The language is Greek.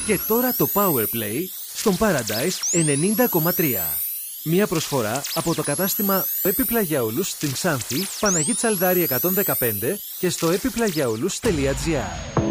Και τώρα το Powerplay στον Paradise 90,3. Μια προσφορά από το κατάστημα Epiplagiaulus στην Ξάνθη, Παναγή Τσαλδάρη 115 και στο epiplagiaulus.gr.